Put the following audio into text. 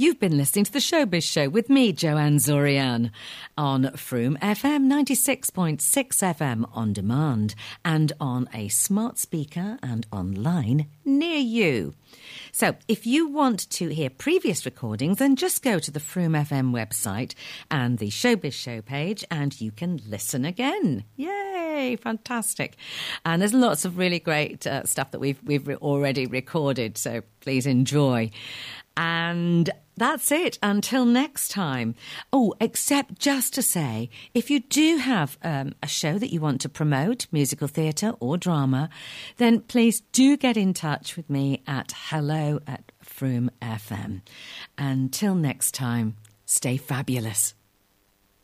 You've been listening to The Showbiz Show with me, Joanne Zorian, on Froome FM 96.6 FM on demand and on a smart speaker and online near you. So if you want to hear previous recordings, then just go to the Froome FM website and the Showbiz Show page and you can listen again. Yay, fantastic. And there's lots of really great stuff that we've already recorded, so please enjoy. And that's it. Until next time. Oh, except just to say, if you do have a show that you want to promote, musical theatre or drama, then please do get in touch with me at hello@Froome FM. Until next time, stay fabulous.